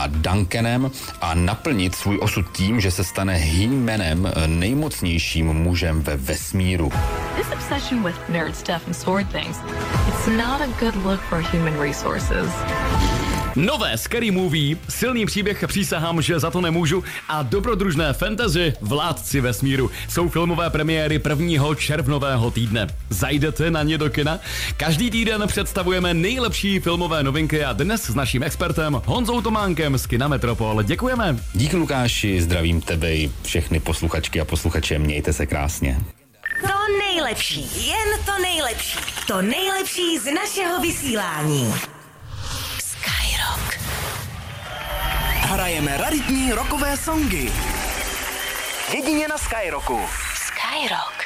Duncanem a naplnit svůj osud tím, že se stane He-Manem, nejmocnějším mužem ve vesmíru. This obsession with nerd stuff and sword things, it's not a good look for human resources. Nové Scary Movie, silný příběh, přísahám, že za to nemůžu, a dobrodružné fantasy Vládci vesmíru jsou filmové premiéry 1. červnového týdne. Zajdete na ně do kina? Každý týden představujeme nejlepší filmové novinky a dnes s naším expertem Honzou Tománkem z Kina Metropol. Děkujeme. Díky Lukáši, zdravím tebe i všechny posluchačky a posluchače, mějte se krásně. To nejlepší, jen to nejlepší. To nejlepší z našeho vysílání. Skyrock. Hrajeme raritní rockové songy. Jedině na Skyrocku. Skyrock.